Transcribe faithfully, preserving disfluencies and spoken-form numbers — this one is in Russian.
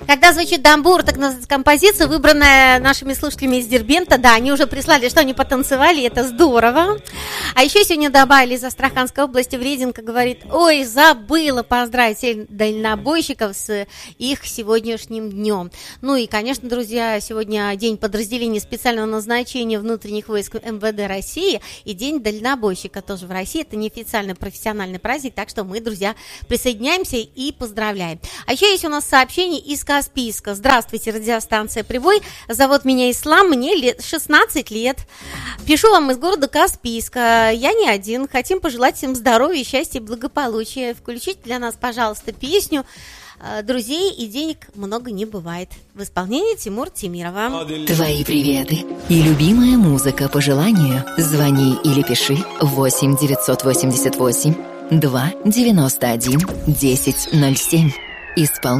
Когда звучит дамбур, так называется композиция, выбранная нашими слушателями из Дербента, да, они уже прислали, что они потанцевали, это здорово. А еще сегодня добавили из Астраханской области, Вреденко говорит, ой, забыла поздравить всех дальнобойщиков с их сегодняшним днем. Ну и, конечно, друзья, сегодня день подразделения специального назначения внутренних войск эм вэ дэ России и день дальнобойщика тоже в России. Это неофициальный профессиональный праздник, так что мы, друзья, присоединяемся и поздравляем. А еще есть у нас сообщение из Каспийска. Здравствуйте, радиостанция Прибой. Зовут меня Ислам, мне лет, шестнадцать лет. Пишу вам из города Каспийска. Я не один. Хотим пожелать всем здоровья, счастья и благополучия. Включите для нас, пожалуйста, песню «Друзей и денег много не бывает» в исполнении Тимура Темирова. Твои приветы и любимая музыка по желанию. Звони или пиши восемь девятьсот восемьдесят восемь два девяносто один десять ноль семь. Исполнитель